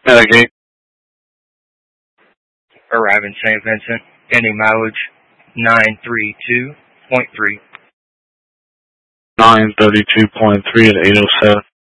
Medicaid. Arrive in St. Vincent. Ending mileage 932.3. 932.3 at 807.